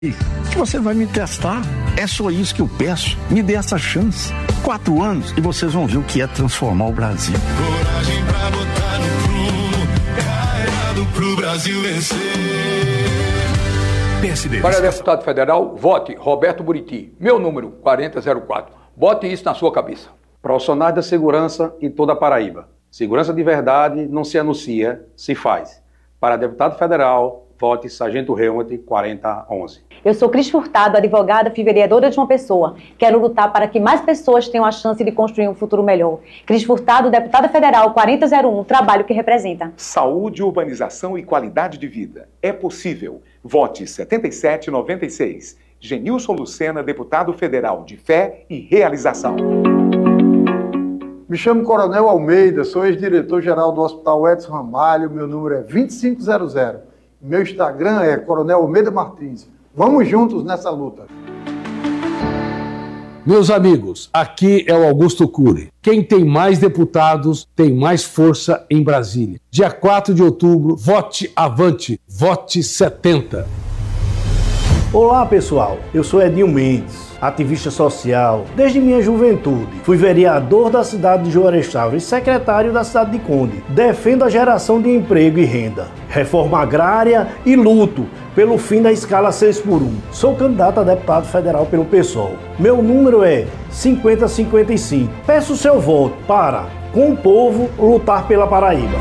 Que você vai me testar. É só isso que eu peço. Me dê essa chance. 4 anos e vocês vão ver o que é transformar o Brasil. Coragem pra botar no prumo, carregado pro Brasil vencer. PSDB. Para deputado federal, vote Roberto Buriti. Meu número, 4004. Bote isso na sua cabeça. Profissionais da segurança em toda a Paraíba. Segurança de verdade não se anuncia, se faz. Para deputado federal, vote Sargento Helmut 4011. Eu sou Cris Furtado, advogada e vereadora de João Pessoa. Quero lutar para que mais pessoas tenham a chance de construir um futuro melhor. Cris Furtado, deputada federal 4001, trabalho que representa. Saúde, urbanização e qualidade de vida. É possível. Vote 7796. Genilson Lucena, deputado federal de fé e realização. Me chamo Coronel Almeida, sou ex-diretor-geral do Hospital Edson Ramalho, meu número é 2500. Meu Instagram é Coronel Almeida Martins. Vamos juntos nessa luta. Meus amigos, aqui é o Augusto Cury. Quem tem mais deputados tem mais força em Brasília. Dia 4 de outubro, vote avante, vote 70. Olá pessoal, eu sou Edinho Mendes, ativista social desde minha juventude. Fui vereador da cidade de Juarez Chaves e secretário da cidade de Conde. Defendo a geração de emprego e renda, reforma agrária e luto pelo fim da escala 6x1. Sou candidato a deputado federal pelo PSOL. Meu número é 5055. Peço seu voto para, com o povo, lutar pela Paraíba.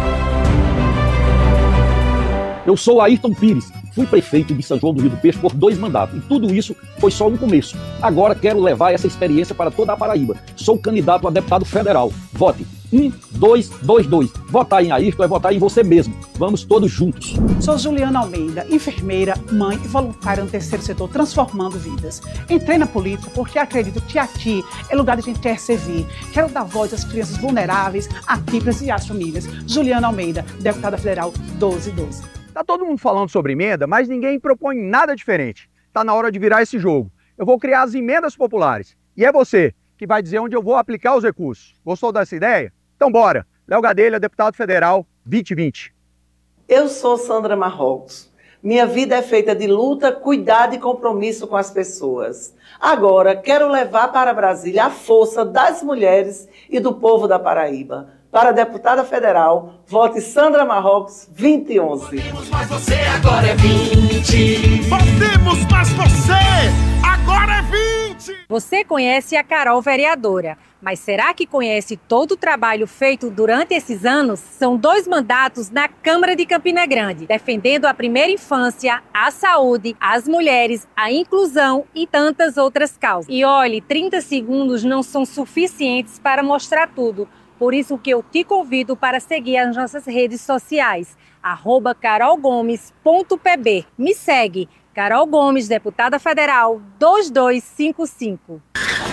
Eu sou Ayrton Pires, fui prefeito de São João do Rio do Peixe por 2 mandatos e tudo isso foi só no começo. Agora quero levar essa experiência para toda a Paraíba. Sou candidato a deputado federal. Vote 1222. Votar em Ayrton é votar em você mesmo. Vamos todos juntos. Sou Juliana Almeida, enfermeira, mãe e voluntária no terceiro setor, transformando vidas. Entrei na política porque acredito que aqui é lugar de quem quer servir. Quero dar voz às crianças vulneráveis, atípicas e às famílias. Juliana Almeida, deputada federal 1212. Tá todo mundo falando sobre emenda, mas ninguém propõe nada diferente. Tá na hora de virar esse jogo. Eu vou criar as emendas populares. E é você que vai dizer onde eu vou aplicar os recursos. Gostou dessa ideia? Então bora. Léo Gadelha, deputado federal 2020. Eu sou Sandra Marrocos. Minha vida é feita de luta, cuidado e compromisso com as pessoas. Agora quero levar para Brasília a força das mulheres e do povo da Paraíba. Para deputada federal, vote Sandra Marrocos 2011. Votemos mais você, agora é 20. Votemos mais você, agora é 20. Você conhece a Carol vereadora, mas será que conhece todo o trabalho feito durante esses anos? São 2 mandatos na Câmara de Campina Grande, defendendo a primeira infância, a saúde, as mulheres, a inclusão e tantas outras causas. E olhe, 30 segundos não são suficientes para mostrar tudo. Por isso que eu te convido para seguir as nossas redes sociais, @carolgomes.pb. Me segue, Carol Gomes, deputada federal 2255.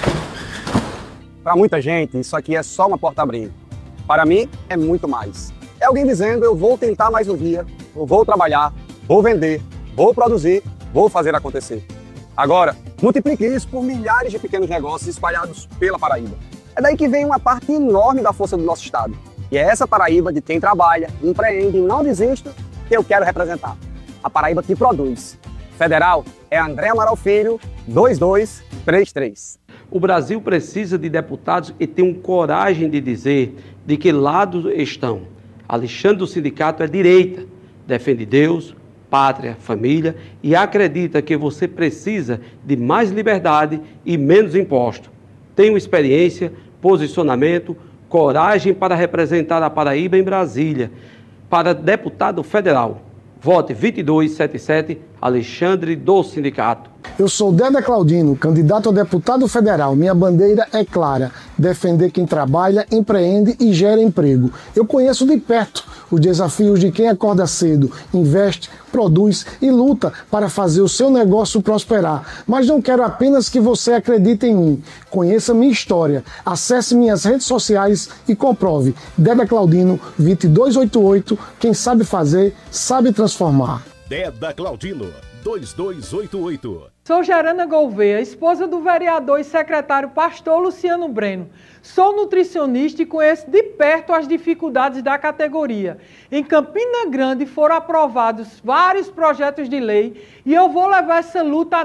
Para muita gente, isso aqui é só uma porta abrindo. Para mim, é muito mais. É alguém dizendo, eu vou tentar mais um dia, eu vou trabalhar, vou vender, vou produzir, vou fazer acontecer. Agora, multiplique isso por milhares de pequenos negócios espalhados pela Paraíba. É daí que vem uma parte enorme da força do nosso estado. E é essa Paraíba de quem trabalha, empreende e não desiste que eu quero representar. A Paraíba que produz. Federal é André Amaral Filho, 2233. O Brasil precisa de deputados que tenham coragem de dizer de que lado estão. Alexandre do sindicato é direita, defende Deus, pátria, família e acredita que você precisa de mais liberdade e menos imposto. Tenho experiência, posicionamento, coragem para representar a Paraíba em Brasília. Para deputado federal, vote 2277, Alexandre do Sindicato. Eu sou Déda Claudino, candidato a deputado federal. Minha bandeira é clara: defender quem trabalha, empreende e gera emprego. Eu conheço de perto os desafios de quem acorda cedo, investe, produz e luta para fazer o seu negócio prosperar. Mas não quero apenas que você acredite em mim. Conheça minha história, acesse minhas redes sociais e comprove. Déda Claudino, 2288, quem sabe fazer, sabe transformar. Déda Claudino, 2288. Sou Gerana Gouveia, esposa do vereador e secretário Pastor Luciano Breno. Sou nutricionista e conheço de perto as dificuldades da categoria. Em Campina Grande foram aprovados vários projetos de lei e eu vou levar essa luta